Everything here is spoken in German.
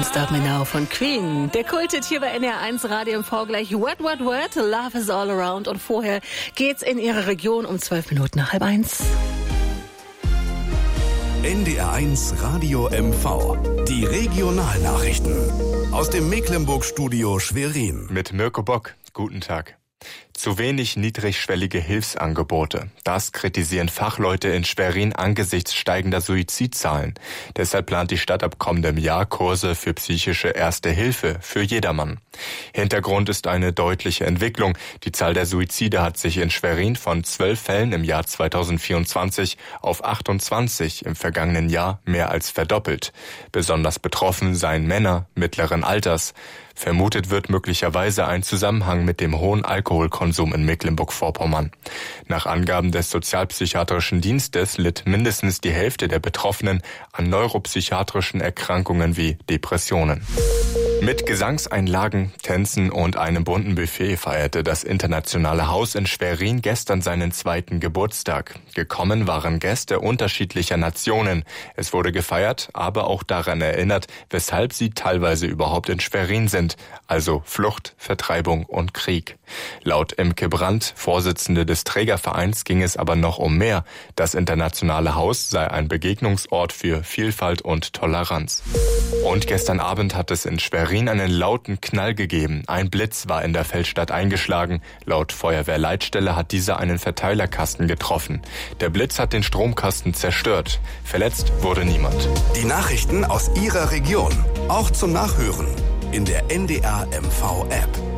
Can't Stop Me Now von Queen. Der Kulthit hier bei NDR1 Radio MV gleich What, Love is all around. Und vorher geht's in Ihre Region um 12 Minuten nach 12:30. NDR1 Radio MV. Die Regionalnachrichten. Aus dem Mecklenburg-Studio Schwerin. Mit Mirko Bock. Guten Tag. Zu wenig niedrigschwellige Hilfsangebote. Das kritisieren Fachleute in Schwerin angesichts steigender Suizidzahlen. Deshalb plant die Stadt ab kommendem Jahr Kurse für psychische Erste Hilfe für jedermann. Hintergrund ist eine deutliche Entwicklung. Die Zahl der Suizide hat sich in Schwerin von 12 Fällen im Jahr 2024 auf 28 im vergangenen Jahr mehr als verdoppelt. Besonders betroffen seien Männer mittleren Alters. Vermutet wird möglicherweise ein Zusammenhang mit dem hohen Alkoholkonsum in Mecklenburg-Vorpommern. Nach Angaben des Sozialpsychiatrischen Dienstes litt mindestens die Hälfte der Betroffenen an neuropsychiatrischen Erkrankungen wie Depressionen. Mit Gesangseinlagen, Tänzen und einem bunten Buffet feierte das Internationale Haus in Schwerin gestern seinen 2. Geburtstag. Gekommen waren Gäste unterschiedlicher Nationen. Es wurde gefeiert, aber auch daran erinnert, weshalb sie teilweise überhaupt in Schwerin sind, also Flucht, Vertreibung und Krieg. Laut Imke Brandt, Vorsitzende des Trägervereins, ging es aber noch um mehr. Das Internationale Haus sei ein Begegnungsort für Vielfalt und Toleranz. Und gestern Abend hat es in Schwerin einen lauten Knall gegeben. Ein Blitz war in der Feldstadt eingeschlagen. Laut Feuerwehrleitstelle hat dieser einen Verteilerkasten getroffen. Der Blitz hat den Stromkasten zerstört. Verletzt wurde niemand. Die Nachrichten aus Ihrer Region, auch zum Nachhören in der NDR MV App.